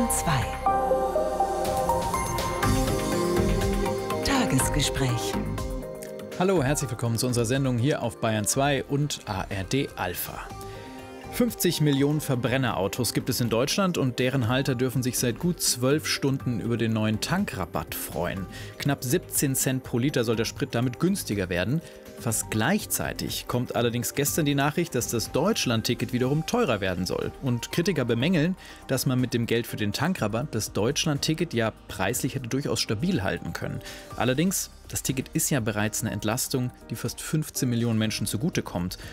Bayern 2. Tagesgespräch. Hallo, herzlich willkommen zu unserer Sendung hier auf Bayern 2 und ARD Alpha. 50 Millionen Verbrennerautos gibt es in Deutschland und deren Halter dürfen sich seit gut 12 Stunden über den neuen Tankrabatt freuen. Knapp 17 Cent pro Liter soll der Sprit damit günstiger werden. Fast gleichzeitig kommt allerdings gestern die Nachricht, dass das Deutschland-Ticket wiederum teurer werden soll. Und Kritiker bemängeln, dass man mit dem Geld für den Tankrabatt das Deutschland-Ticket ja preislich hätte durchaus stabil halten können. Allerdings, das Ticket ist ja bereits eine Entlastung, die fast 15 Millionen Menschen zugutekommt.